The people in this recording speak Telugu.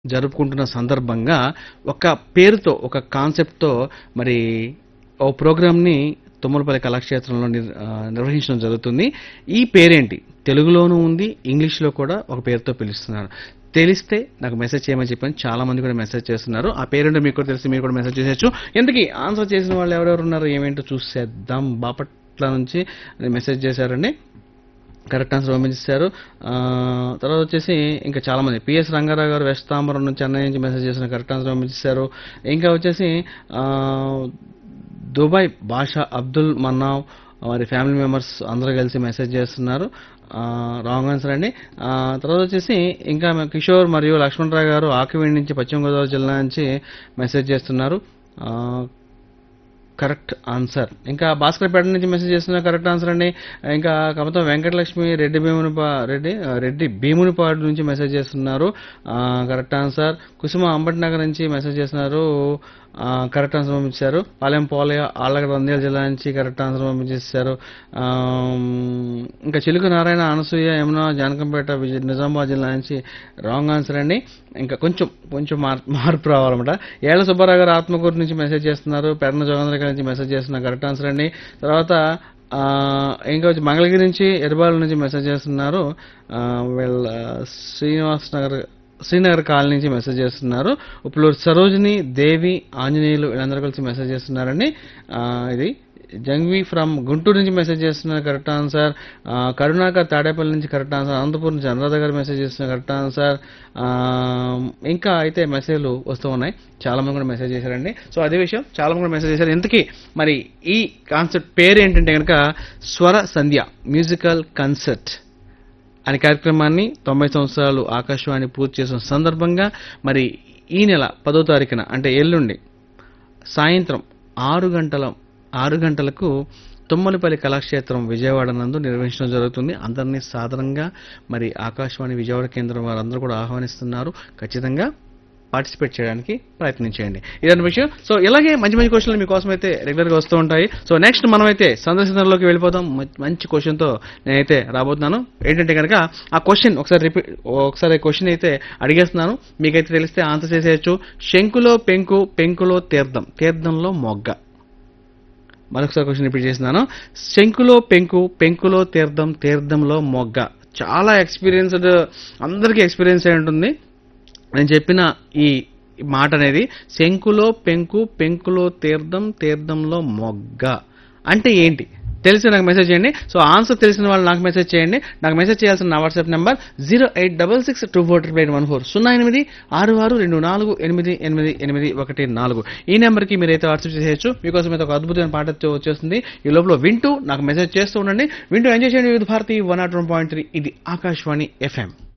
జరుపుకుంటున్న సందర్భంగా ఒక పేరుతో, ఒక కాన్సెప్ట్‌తో మరి ఓ ప్రోగ్రామ్‌ని తుమ్మలపల్లి కళాక్షేత్రంలో నిర్వహించడం జరుగుతుంది. ఈ పేరేంటి? తెలుగులోనూ ఉంది, ఇంగ్లీష్‌లో కూడా ఒక పేరుతో పిలుస్తున్నారు. తెలిస్తే నాకు మెసేజ్ చేయమని చెప్పని చాలా మంది కూడా మెసేజ్ చేస్తున్నారు. ఆ పేరేంటో మీకు కూడా తెలిసి మీరు కూడా మెసేజ్ చేసేయొచ్చు. ఇంతకీ ఆన్సర్ చేసిన వాళ్ళు ఎవరెవరు ఉన్నారు ఏమేంటో చూసేద్దాం. బాపట్ల నుంచి మెసేజ్ చేశారండి. కరెక్ట్ ఆన్సర్ పంపించేశారు. తర్వాత వచ్చేసి ఇంకా చాలా మంది పిఎస్ రంగారావు గారు వెస్ట్ తాంబరం నుంచి చెన్నై నుంచి మెసేజ్ చేసిన కరెక్ట్ ఆన్సర్ పంపించేశారు. ఇంకా వచ్చేసి దుబాయ్ బాషా అబ్దుల్ మన్నావ్ వారి ఫ్యామిలీ మెంబర్స్ అందరూ కలిసి మెసేజ్ చేస్తున్నారు. రాంగ్ ఆన్సర్ అండి. తర్వాత వచ్చేసి ఇంకా కిషోర్ మరియు లక్ష్మణరావు గారు ఆకివీడి నుంచి పశ్చిమ గోదావరి జిల్లా నుంచి మెసేజ్ చేస్తున్నారు. Correct answer. ఇంకా భాస్కర్పేట నుంచి మెసేజ్ చేస్తున్నారు. కరెక్ట్ ఆన్సర్ అండి. ఇంకా కమతం వెంకటలక్ష్మి రెడ్డి భీమునిపాడు నుంచి మెసేజ్ చేస్తున్నారు. Correct answer. కుసుమ అంబటినగర్ నుంచి మెసేజ్ చేస్తున్నారు. కరెక్ట్ ఆన్సర్ పంపించారు. పాలెం పోలయ ఆళ్ళగడ్డ నంద్యాల జిల్లా నుంచి కరెక్ట్ ఆన్సర్ పంపించేశారు. ఇంకా చిలుక నారాయణ అనసూయ యమున జానకంపేట నిజామాబాద్ జిల్లా నుంచి రాంగ్ ఆన్సర్ అండి. ఇంకా కొంచెం మార్పు రావాలన్నమాట. ఏళ్ల సుబ్బారావు గారు ఆత్మకూరు నుంచి మెసేజ్ చేస్తున్నారు. పెర్న జోగేంద్ర నుంచి మెసేజ్ చేస్తున్నారు. కరెక్ట్ ఆన్సర్ అండి. తర్వాత ఇంకా వచ్చి మంగళగిరి నుంచి ఎర్రబాల నుంచి మెసేజ్ చేస్తున్నారు. వీళ్ళ శ్రీనగర్ కాలనీ నుంచి మెసేజ్ చేస్తున్నారు. ఇప్పుడు సరోజిని దేవి ఆంజనేయులు వీళ్ళందరూ కలిసి మెసేజ్ చేస్తున్నారండి. ఇది జంగ్వి ఫ్రమ్ గుంటూరు నుంచి మెసేజ్ చేస్తున్నారు. Correct answer. కరుణాకర్ తాడేపల్లి నుంచి కరెక్ట్ ఆన్సర్. అనంతపురం నుంచి అనురాధ గారు మెసేజ్ చేస్తున్నారు. Correct answer. ఇంకా అయితే మెసేజ్లు వస్తూ ఉన్నాయి. చాలా మంది కూడా మెసేజ్ చేశారండి. సో అదే విషయం, చాలా మంది కూడా మెసేజ్ చేశారు. ఇంతకీ మరి ఈ కాన్సెప్ట్ పేరు ఏంటంటే కనుక స్వర సంధ్య మ్యూజికల్ కన్సర్ట్ అనే కార్యక్రమాన్ని 90 సంవత్సరాలు ఆకాశవాణి పూర్తి చేసిన సందర్భంగా మరి ఈ నెల 10వ తారీఖున అంటే ఎల్లుండి సాయంత్రం 6 గంటలకు తుమ్మలపల్లి కళాక్షేత్రం విజయవాడ నందు నిర్వహించడం జరుగుతుంది. అందరినీ సాధారణంగా మరి ఆకాశవాణి విజయవాడ కేంద్రం వారందరూ కూడా ఆహ్వానిస్తున్నారు. ఖచ్చితంగా పార్టిసిపేట్ చేయడానికి ప్రయత్నించండి. ఇదన్న విషయం. సో ఇలాగే మంచి మంచి క్వశ్చన్లు మీకోసం అయితే రెగ్యులర్గా వస్తూ ఉంటాయి. సో నెక్స్ట్ మనమైతే సందర్శనలోకి వెళ్ళిపోతాం. మంచి క్వశ్చన్తో నేనైతే రాబోతున్నాను. ఏంటంటే కనుక ఆ క్వశ్చన్ ఒకసారి క్వశ్చన్ అయితే అడిగేస్తున్నాను. మీకైతే తెలిస్తే ఆన్సర్ చేసేయచ్చు. శంకులో పెంకు, పెంకులో తీర్థం, తీర్థంలో మొగ్గ. మరొకసారి క్వశ్చన్ రిపీట్ చేస్తున్నాను. శంకులో పెంకు, పెంకులో తీర్థం, తీర్థంలో మొగ్గ. చాలా ఎక్స్పీరియన్స్డ్, అందరికీ ఎక్స్పీరియన్స్ అయి ఉంటుంది. నేను చెప్పిన ఈ మాట అనేది శంకులో పెంకు, పెంకులో తీర్థం, తీర్థంలో మొగ్గ అంటే ఏంటి తెలిసి నాకు మెసేజ్ చేయండి. సో ఆన్సర్ తెలిసిన వాళ్ళు నాకు మెసేజ్ చేయండి. నాకు మెసేజ్ చేయాల్సిన నా వాట్సాప్ నెంబర్ 0866248 0866248814. ఈ నెంబర్కి మీరైతే వాట్సాప్ చేసేయచ్చు. మీకోసం అయితే ఒక అద్భుతమైన పాట వచ్చేస్తుంది. ఈ లోపల వింటూ నాకు మెసేజ్ చేస్తూ ఉండండి. వింటూ ఎంజాయ్ చేయండి. వివిధ భారతి 101.3 ఇది ఆకాశవాణి FM.